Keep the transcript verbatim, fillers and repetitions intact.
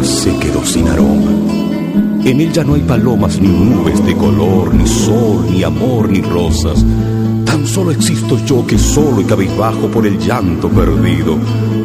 se quedó sin aroma. En él ya no hay palomas ni nubes de color, ni sol, ni amor, ni rosas. Tan solo existo yo que solo y cabizbajo por el llanto perdido